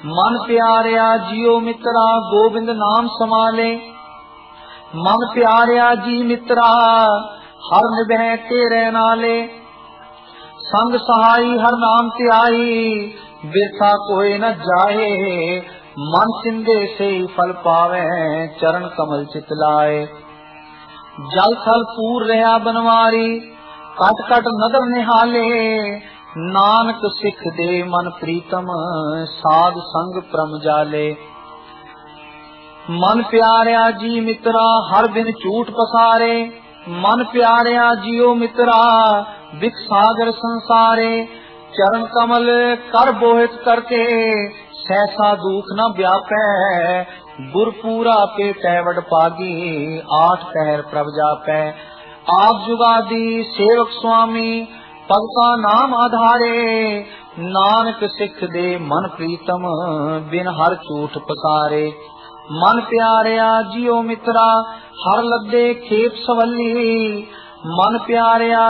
मन प्यारिया जियो मित्रा गोबिंद नाम समाले। मन प्यारिया जी मित्रा हर निभै तेरे नाले। संग सहाई हर नाम त्याई बिरथा कोई न जाए। मन सिंधे से फल पावे चरण कमल चितलाए। जल थल पूर रहा बनवारी कट कट नदर निहाले। नानक सिख दे मन प्रीतम साध संग प्रम जाले। मन प्यारिया जी मित्रा हर दिन झूठ पसारे। मन प्यारिया जियो मित्रा बिख सागर संसारे। चरण कमल कर बोहित करके सहसा दुख न व्यापै। गुरपूरा पे तैवड पागी आठ पहर प्रभ जापै। आप जुगादी सेवक स्वामी भगता नाम आधारे। नानक सिख दे मन प्रीतम बिन हर झूठ पसारे। मन प्यारिया जियो मित्रा हर लद्दे खेप सवली। मन प्यारिया